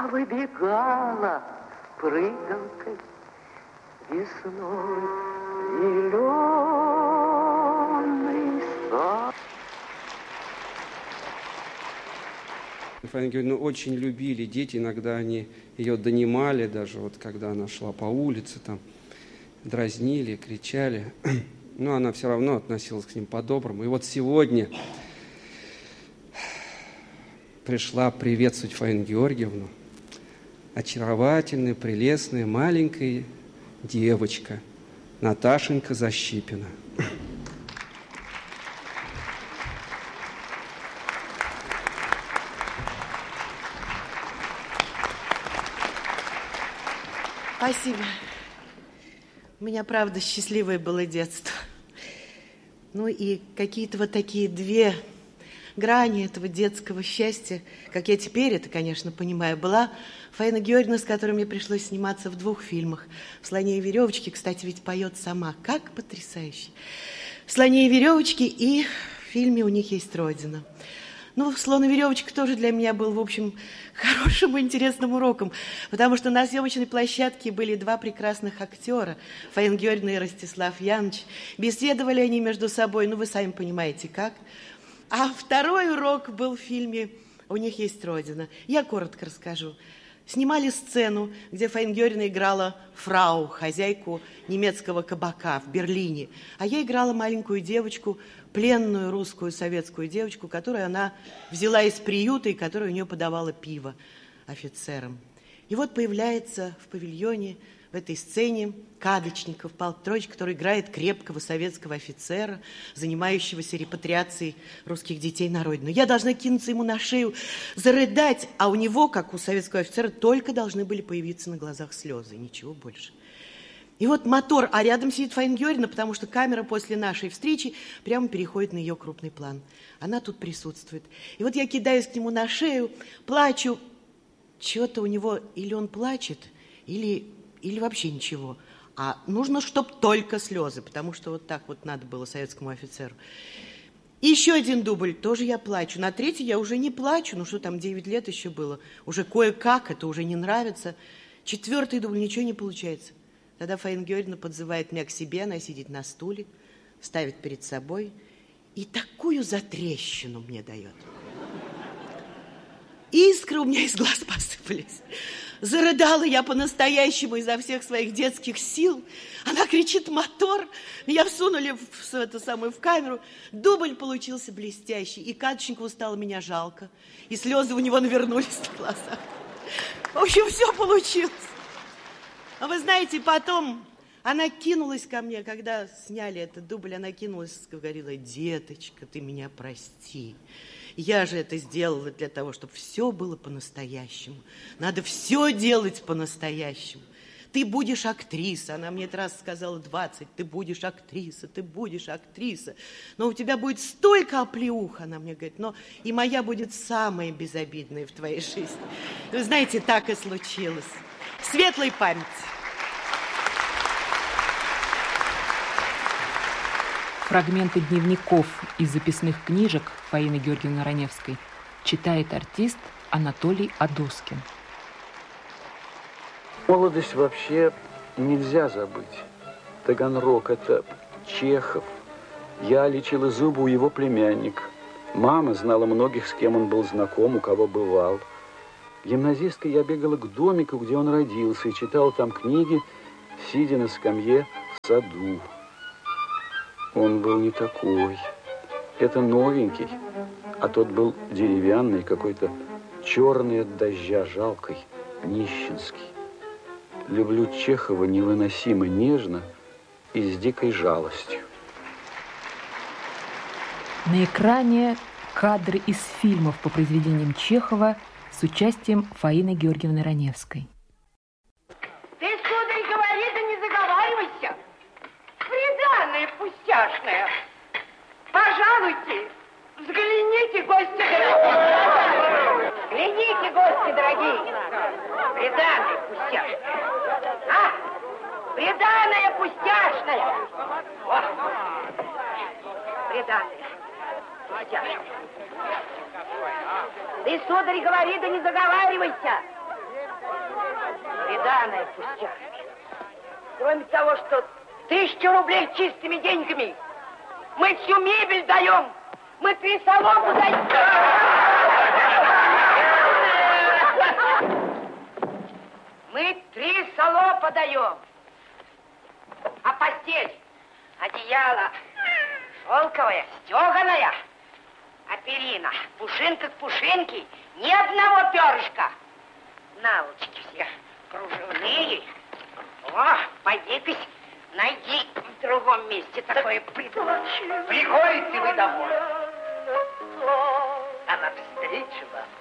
выбегала прыгалкой весной зеленый сад. Фаина Георгиевна очень любили дети, иногда они ее донимали, даже вот когда она шла по улице, там дразнили, кричали, но она все равно относилась к ним по-доброму. И вот сегодня пришла приветствовать Фаину Георгиевну очаровательная, прелестная, маленькая девочка Наташенька Защипина. Спасибо. У меня, правда, счастливое было детство. Ну и какие-то вот такие две грани этого детского счастья, как я теперь это, конечно, понимаю, была Фаина Георгиевна, с которой мне пришлось сниматься в 2 фильмах. В «Слоне и веревочке», кстати, ведь поет сама. Как потрясающе. В «Слоне и веревочке» и в фильме «У них есть Родина». Ну, «Слон и веревочка» тоже для меня был, в общем, хорошим и интересным уроком, потому что на съемочной площадке были 2 прекрасных актера, Фаина Георгиевна и Ростислав Яныч. Беседовали они между собой, ну, вы сами понимаете, как. А второй урок был в фильме «У них есть Родина». Я коротко расскажу. Снимали сцену, где Фаина Георгиевна играла фрау, хозяйку немецкого кабака в Берлине, а я играла маленькую девочку, пленную русскую советскую девочку, которую она взяла из приюта и которая у нее подавала пиво офицерам. И вот появляется в павильоне в этой сцене Кадочников Павел Петрович, который играет крепкого советского офицера, занимающегося репатриацией русских детей на родину. Я должна кинуться ему на шею, зарыдать, а у него, как у советского офицера, только должны были появиться на глазах слезы, ничего больше. И вот мотор, а рядом сидит Фаина Георгиевна, потому что камера после нашей встречи прямо переходит на ее крупный план. Она тут присутствует. И вот я кидаюсь к нему на шею, плачу. Чего-то у него или он плачет, или вообще ничего. А нужно, чтобы только слезы, потому что вот так вот надо было советскому офицеру. И еще один дубль, тоже я плачу. На 3-й я уже не плачу, ну что там, 9 лет еще было. Уже кое-как, это уже не нравится. 4-й дубль, ничего не получается. Тогда Фаина Георгиевна подзывает меня к себе, она сидит на стуле, ставит перед собой и такую затрещину мне дает. Искры у меня из глаз посыпались. Зарыдала я по-настоящему изо всех своих детских сил. Она кричит «мотор». Меня всунули в камеру. Дубль получился блестящий. И Кадочникову стало меня жалко. И слезы у него навернулись на глазах. В общем, все получилось. А вы знаете, потом она кинулась ко мне, когда сняли этот дубль, она кинулась и говорила: деточка, ты меня прости. Я же это сделала для того, чтобы все было по-настоящему. Надо все делать по-настоящему. Ты будешь актриса. Она мне это раз сказала 20. Ты будешь актриса, ты будешь актриса. Но у тебя будет столько оплеух, она мне говорит, но и моя будет самая безобидная в твоей жизни. Вы знаете, так и случилось. Светлой памяти. Фрагменты дневников из записных книжек Фаины Георгиевны Раневской читает артист Анатолий Адоскин. Молодость вообще нельзя забыть. Таганрог – это Чехов. Я лечила зубы у его племянника. Мама знала многих, с кем он был знаком, у кого бывал. Гимназисткой я бегала к домику, где он родился, и читала там книги, сидя на скамье в саду. Он был не такой. Это новенький, а тот был деревянный, какой-то черный от дождя, жалкий, нищенский. Люблю Чехова невыносимо нежно и с дикой жалостью. На экране кадры из фильмов по произведениям Чехова с участием Фаины Георгиевны Раневской. Ты, сударь, говори, да не заговаривайся. Приданное пустяшное. Пожалуйте, взгляните, гости дорогие. Взгляните, гости дорогие. Приданное пустяшное. А? Приданное пустяшное. О. Приданное пустяшное. Ты, сударь, говори, да не заговаривайся. Приданое пустяшное. Кроме того, что 1000 рублей чистыми деньгами, мы всю мебель даем, мы 3 солому даем. Мы 3 солопа даем. А постель, одеяло шелковая, стеганая, а перина, пушинка к пушинке, ни одного перышка. Наволочки все кружевные. О, пойди-ка, найди в другом месте такое придурочное. Приходите вы домой, а навстречу вам